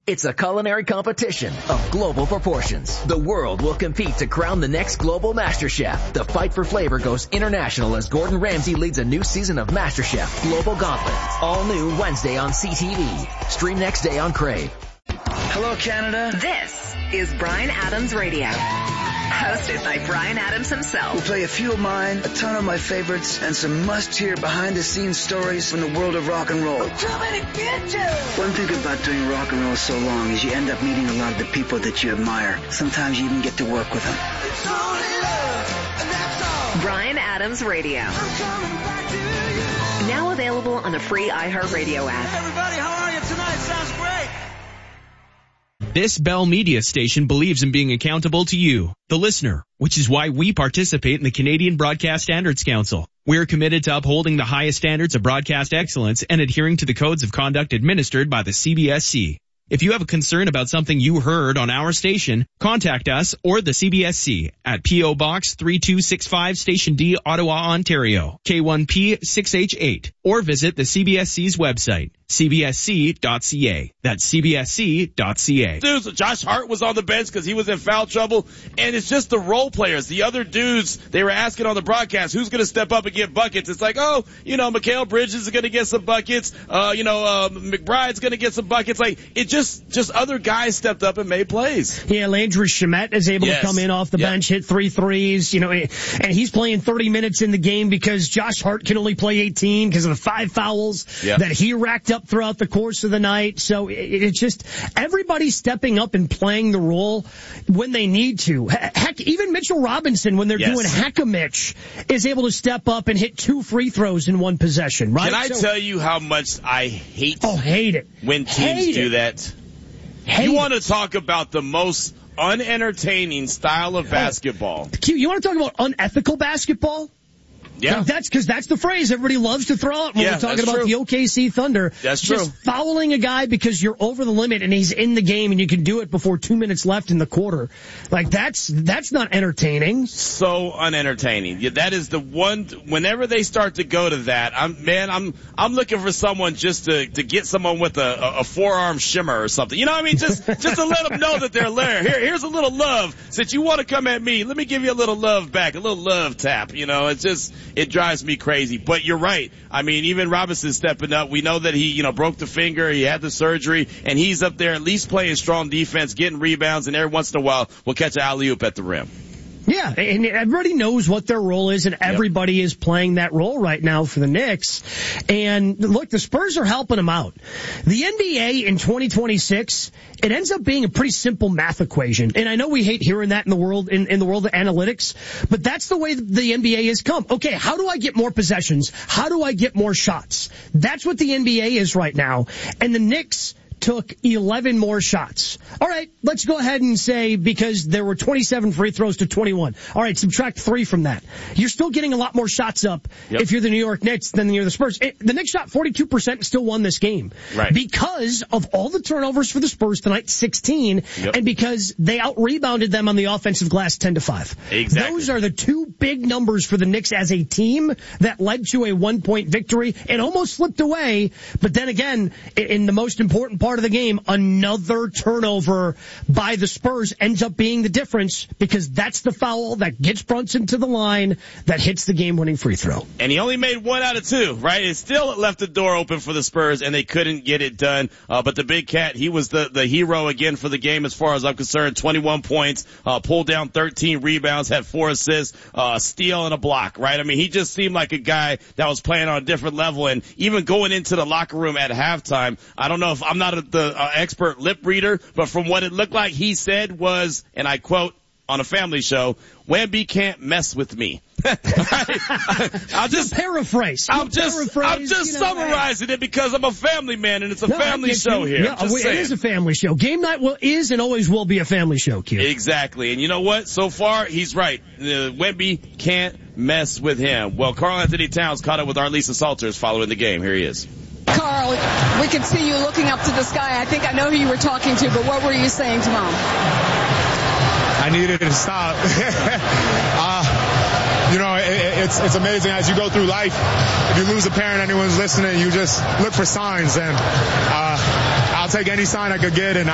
It's a culinary competition of global proportions. The world will compete to crown the next global Master Chef. The fight for flavor goes international as Gordon Ramsay leads a new season of Master Chef Global Gauntlet. All new Wednesday on CTV. Stream next day on Crave. Hello, Canada. This is Bryan Adams Radio. Hosted by Bryan Adams himself. We'll play a few of mine, a ton of my favorites, and some must-hear behind-the-scenes stories from the world of rock and roll. One thing about doing rock and roll so long is you end up meeting a lot of the people that you admire. Sometimes you even get to work with them. Bryan Adams Radio. Now available on the free iHeartRadio app. Everybody, how are you tonight? Sounds great. This Bell Media station believes in being accountable to you, the listener, which is why we participate in the Canadian Broadcast Standards Council. We're committed to upholding the highest standards of broadcast excellence and adhering to the codes of conduct administered by the CBSC. If you have a concern about something you heard on our station, contact us or the CBSC at P.O. Box 3265 Station D, Ottawa, Ontario, K1P 6H8, or visit the CBSC's website, cbsc.ca. That's cbsc.ca. Dudes, Josh Hart was on the bench because he was in foul trouble, and it's just the role players. The other dudes, they were asking on the broadcast, who's going to step up and get buckets? It's like, Mikal Bridges is going to get some buckets. McBride's going to get some buckets. Like, it just other guys stepped up and made plays. Yeah, Landry Shamet is able to come in off the bench, hit 3 threes, and he's playing 30 minutes in the game because Josh Hart can only play 18 because of the 5 fouls that he racked up throughout the course of the night. So it's just everybody stepping up and playing the role when they need to. Heck, even Mitchell Robinson, when they're doing Hack-a-Mitch, is able to step up and hit 2 free throws in one possession, right? Can I tell you how much I hate it when teams do that? You want to talk about the most unentertaining style of basketball. Q, you want to talk about unethical basketball? Yeah. That's the phrase everybody loves to throw out when we're talking about the OKC Thunder. That's true. Just fouling a guy because you're over the limit and he's in the game and you can do it before 2 minutes left in the quarter. Like, that's not entertaining. So unentertaining. Yeah, that is the one, whenever they start to go to that, I'm looking for someone just to get someone with a forearm shimmer or something. You know what I mean? Just to let them know that they're there. Here's a little love. Since you want to come at me, let me give you a little love back, a little love tap. It drives me crazy. But you're right. I mean, even Robinson stepping up. We know that he, broke the finger. He had the surgery, and he's up there at least playing strong defense, getting rebounds, and every once in a while will catch an alley-oop at the rim. Yeah, and everybody knows what their role is, and everybody is playing that role right now for the Knicks. And look, the Spurs are helping them out. The NBA in 2026, it ends up being a pretty simple math equation. And I know we hate hearing that in the world of analytics, but that's the way the NBA has come. Okay, how do I get more possessions? How do I get more shots? That's what the NBA is right now. And the Knicks took 11 more shots. All right, let's go ahead and say because there were 27 free throws to 21. All right, subtract 3 from that. You're still getting a lot more shots up if you're the New York Knicks than you're the Spurs. The Knicks shot 42% and still won this game. Right. Because of all the turnovers for the Spurs tonight, 16, and because they out-rebounded them on the offensive glass 10-5. Exactly. Those are the 2 big numbers for the Knicks as a team that led to a 1-point victory. It almost slipped away, but then again, in the most important part of the game, another turnover by the Spurs ends up being the difference because that's the foul that gets Brunson to the line that hits the game-winning free throw. And he only made 1 out of 2, right? It still left the door open for the Spurs, and they couldn't get it done. But the Big Cat, he was the hero again for the game as far as I'm concerned. 21 points, pulled down 13 rebounds, had 4 assists, steal and a block, right? I mean, he just seemed like a guy that was playing on a different level. And even going into the locker room at halftime, I don't know if I'm not the expert lip reader, but from what it looked like he said was, and I quote on a family show, Wemby can't mess with me. I'll just paraphrase. I'm just summarizing it because I'm a family man and it's a family show here. Yeah, it is a family show. Game night is and always will be a family show, Q. Exactly. And you know what? So far, he's right. Wemby can't mess with him. Well, Karl Anthony Towns caught up with Arlisa Salters following the game. Here he is. Karl, we could see you looking up to the sky. I think I know who you were talking to, but what were you saying to Mom? I needed to stop. It's amazing as you go through life. If you lose a parent, anyone's listening, you just look for signs, and I'll take any sign I could get, and